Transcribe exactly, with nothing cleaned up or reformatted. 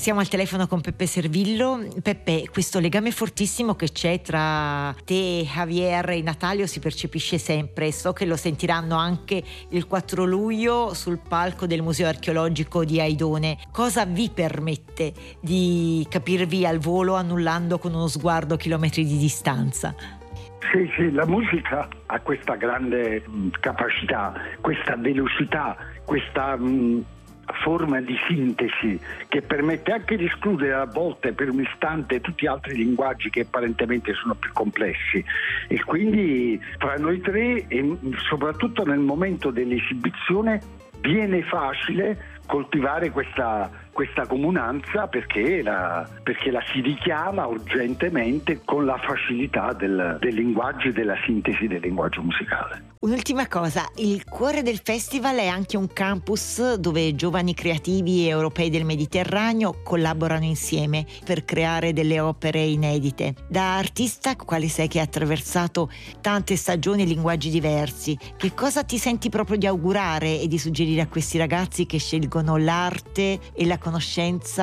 Siamo al telefono con Peppe Servillo. Peppe, questo legame fortissimo che c'è tra te, Javier e Natalio si percepisce sempre. So che lo sentiranno anche il quattro luglio sul palco del Museo Archeologico di Aidone. Cosa vi permette di capirvi al volo annullando con uno sguardo chilometri di distanza? Sì, sì, la musica ha questa grande mh, capacità, questa velocità, questa mh, forma di sintesi che permette anche di escludere a volte per un istante tutti gli altri linguaggi che apparentemente sono più complessi, e quindi tra noi tre e soprattutto nel momento dell'esibizione viene facile coltivare questa, questa comunanza perché la, perché la si richiama urgentemente con la facilità del, del linguaggio e della sintesi del linguaggio musicale. Un'ultima cosa, il cuore del festival è anche un campus dove giovani creativi europei del Mediterraneo collaborano insieme per creare delle opere inedite. Da artista, quale sei che ha attraversato tante stagioni e linguaggi diversi, che cosa ti senti proprio di augurare e di suggerire a questi ragazzi che scelgono l'arte e la conoscenza